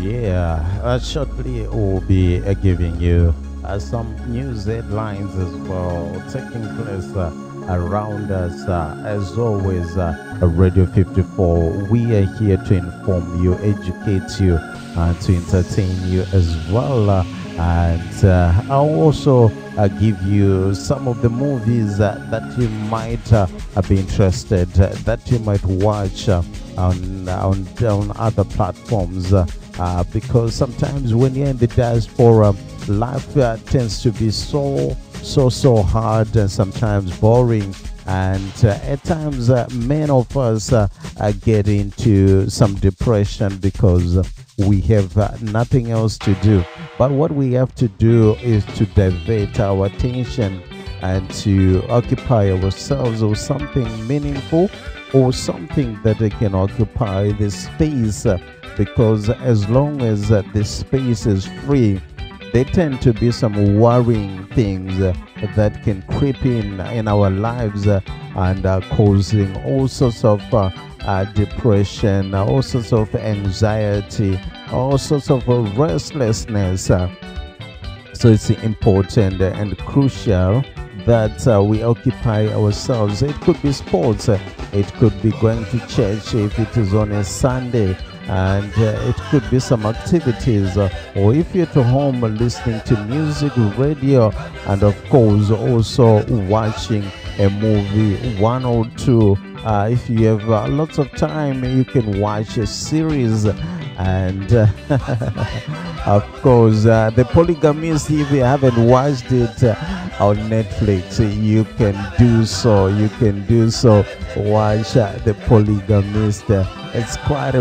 Yeah, shortly we'll be giving you some news headlines as well taking place around us. As always, Radio 54, we are here to inform you, educate you, and to entertain you as well. And I'll also give you some of the movies that you might be interested, that you might watch on other platforms. Because sometimes when you're in the diaspora, life tends to be so hard and sometimes boring. And at times, many of us get into some depression because we have nothing else to do. But what we have to do is to divert our attention and to occupy ourselves with something meaningful or something that can occupy the space. Because as long as the space is free, there tend to be some worrying things that can creep in our lives and causing all sorts of depression, all sorts of anxiety, all sorts of restlessness. So it's important and crucial that we occupy ourselves. It could be sports, it could be going to church if it is on a Sunday, and it could be some activities, or if you're at home listening to music, radio, and of course also watching a movie, one or two. If you have lots of time, you can watch a series. And of course, The Polygamist, if you haven't watched it on Netflix, you can do so. You can do so. Watch The Polygamist. It's quite a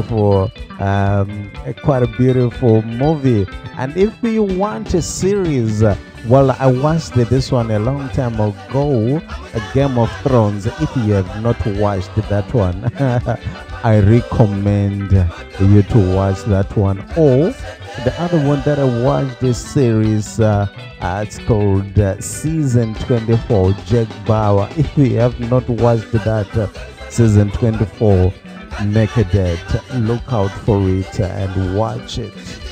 beautiful movie. And if you want a series, well, I watched this one a long time ago, Game of Thrones. If you have not watched that one, I recommend you to watch that one. Or the other one that I watched, this series, it's called Season 24, Jack Bauer. If you have not watched that, Season 24, make a date, look out for it and watch it.